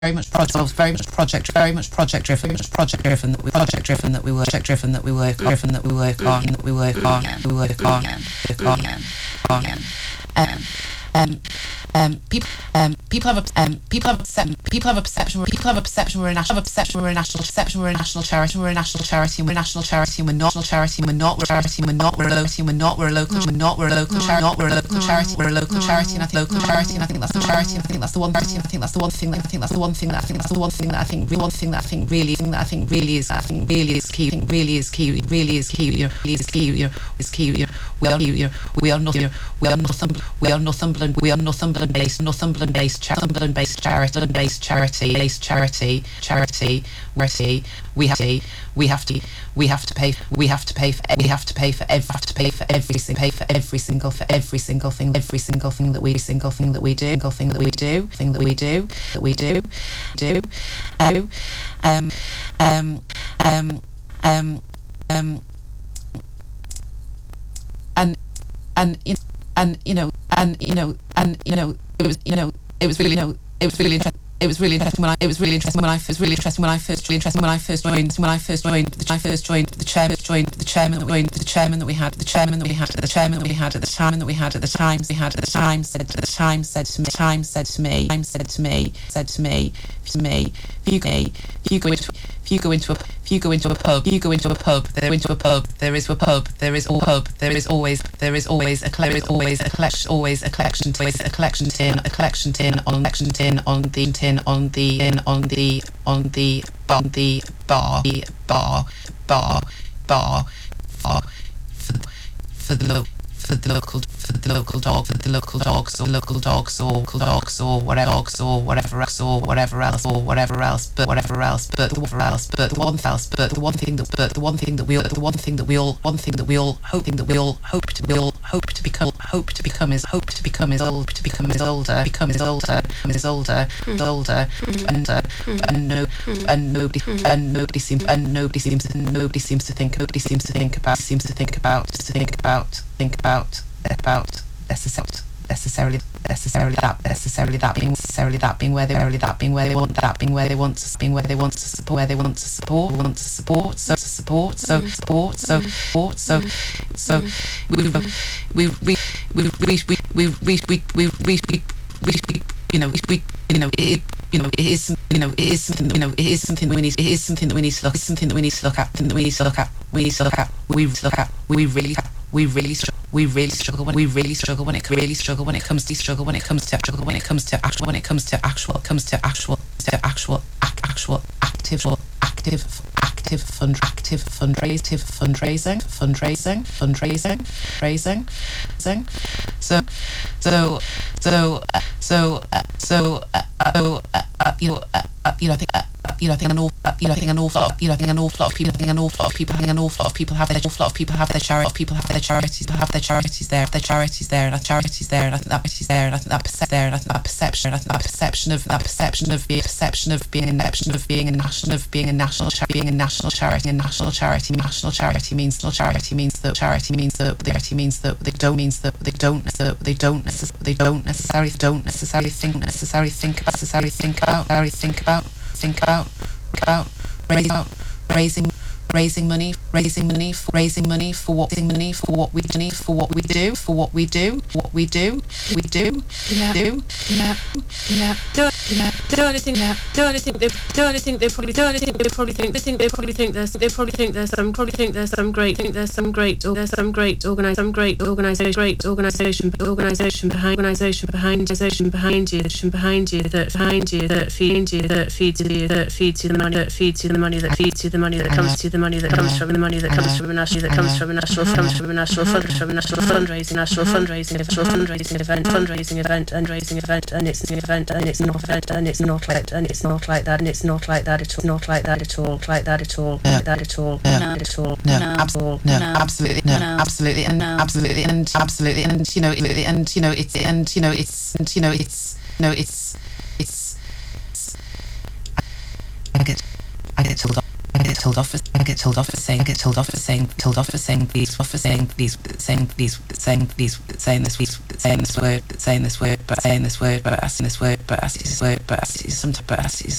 very much project driven that we work on. People have a perception we're a national charity, and we're a national charity, and we're a local charity, we're a local charity, and I think that's the charity, and I think that's the one charity, and I think that's the one thing that I think really is key. We are Northumberland based charity. We have to pay for every single thing that we do. It was really interesting when I first joined the chairman that we had at the time said to me, if you go into a pub, there is always a collection tin on the bar for the local dogs or whatever else. But the one thing that we all hope to become is older, and nobody seems to think about necessarily that being where they want to support. It is something that we need to look at. We really struggle when it comes to actual active fundraising. I think an awful lot of people have their charities there, and I think that perception of being a national charity means that they don't necessarily think about raising money for what we do. Don't I think they probably think there's some great organization behind you that feeds you the money that comes to the money that comes from a national fundraising event, and it's not like that at all. Absolutely, I get told get told off for saying this word, but asking this word, but asking